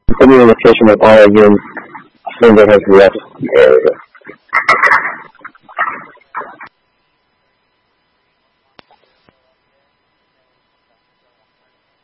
Communication with Oregon's finger has left the area.